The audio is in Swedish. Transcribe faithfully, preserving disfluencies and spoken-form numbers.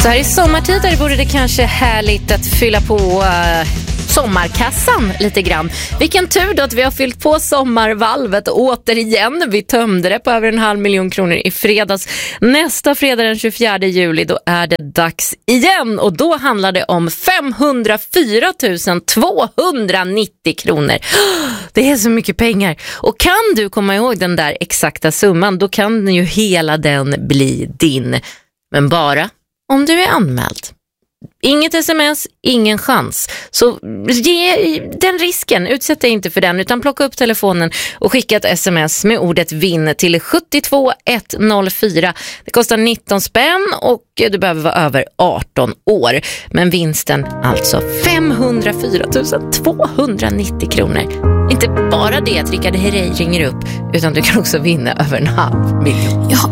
Så här i sommartider vore det kanske härligt att fylla på uh, sommarkassan lite grann. Vilken tur då att vi har fyllt på sommarvalvet återigen. Vi tömde det på över en halv miljon kronor i fredags. Nästa fredag den tjugofjärde juli då är det dags igen. Och då handlar det om femhundrafyra tusen tvåhundranittio kronor. Det är så mycket pengar. Och kan du komma ihåg den där exakta summan, då kan ju hela den bli din. Men bara om du är anmäld. Inget sms, ingen chans. Så ge den risken, utsätt dig inte för den, utan plocka upp telefonen och skicka ett sms med ordet vinn till sjuttiotvå etthundrafyra. Det kostar nitton spänn och du behöver vara över arton år. Men vinsten alltså femhundrafyra tusen tvåhundranittio kronor. Inte bara det att Rickard Herrey ringer upp, utan du kan också vinna över en halv miljon. Ja,